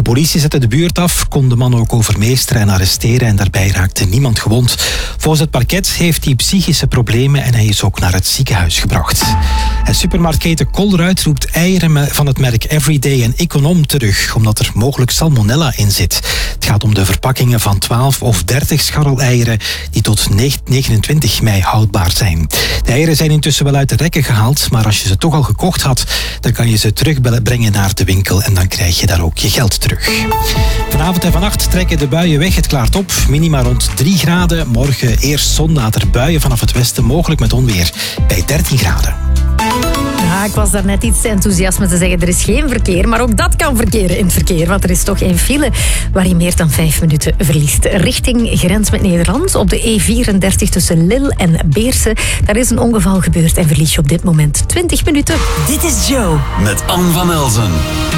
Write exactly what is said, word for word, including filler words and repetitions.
politie zette de buurt af, kon de man ook overmeesteren en arresteren en daarbij raakte niemand gewond. Volgens het parket heeft hij psychische problemen en hij is ook naar het ziekenhuis gebracht. En supermarktketen Colruyt roept eieren van het merk Everyday en Econom terug, omdat er mogelijk salmonella in zit. Het gaat om de verpakkingen van twaalf of dertig scharreleieren die tot negenentwintig mei houdbaar zijn. De eieren zijn intussen wel uit de rekken gehaald, maar als je ze toch al gekocht had, dan kan je ze terugbrengen naar de winkel en dan krijg je daar ook je geld terug. Vanavond en vannacht trekken de buien weg, het klaart op. Minima rond drie graden. Morgen eerst zon, later buien vanaf het westen, mogelijk met onweer bij dertien graden. Ja, ik was daar net iets enthousiast met te zeggen, er is geen verkeer, maar ook dat kan verkeren in het verkeer, want er is toch een file waar je meer dan vijf minuten verliest. Richting grens met Nederland, op de E vierendertig tussen Lille en Beersen. Daar is een ongeval gebeurd en verlies je op dit moment twintig minuten. Dit is Joe. Met Anne van Elzen.